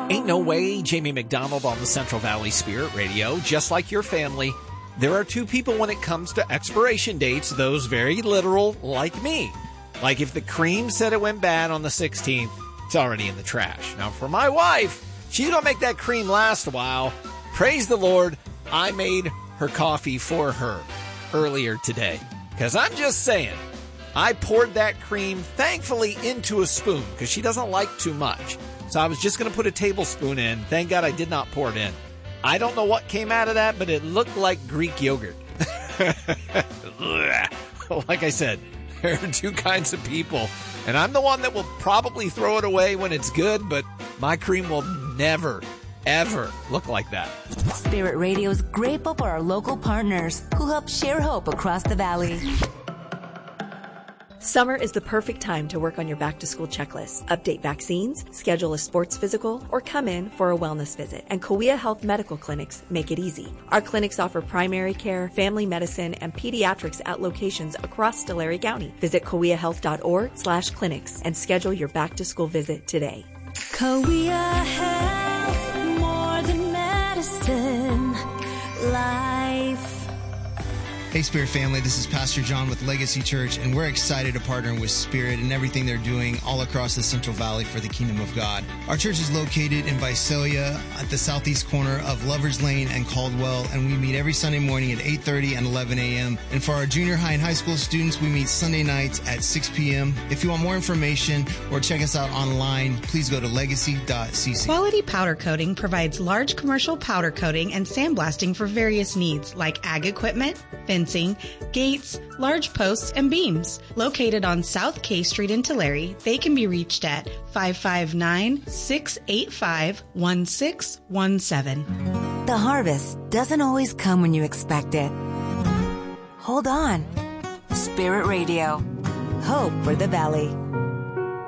Ain't no way, Jamie McDonald on the Central Valley Spirit Radio. Just like your family, there are two people when it comes to expiration dates, those very literal like me. Like if the cream said it went bad on the 16th, it's already in the trash. Now for my wife, she's going to make that cream last a while. Praise the Lord, I made her coffee for her earlier today. Because I'm just saying, I poured that cream, thankfully, into a spoon because she doesn't like too much. So I was just going to put a tablespoon in. Thank God I did not pour it in. I don't know what came out of that, but it looked like Greek yogurt. Like I said, there are two kinds of people. And I'm the one that will probably throw it away when it's good, but my cream will never, ever look like that. Spirit Radio is grateful for our local partners who help share hope across the valley. Summer is the perfect time to work on your back-to-school checklist, update vaccines, schedule a sports physical, or come in for a wellness visit. And Kauai Health Medical Clinics make it easy. Our clinics offer primary care, family medicine, and pediatrics at locations across Tulare County. Visit kauaihealth.org/clinics and schedule your back-to-school visit today. Kauai Health, more than medicine, life. Hey, Spirit family, this is Pastor John with Legacy Church, and we're excited to partner with Spirit and everything they're doing all across the Central Valley for the Kingdom of God. Our church is located in Visalia at the southeast corner of Lovers Lane and Caldwell, and we meet every Sunday morning at 8:30 and 11 a.m. And for our junior high and high school students, we meet Sunday nights at 6 p.m. If you want more information or check us out online, please go to legacy.cc. Quality Powder Coating provides large commercial powder coating and sandblasting for various needs like ag equipment, fencing, gates, large posts, and beams. Located on South K Street in Tulare, they can be reached at 559-685-1617. The harvest doesn't always come when you expect it. Hold on. Spirit Radio. Hope for the Valley.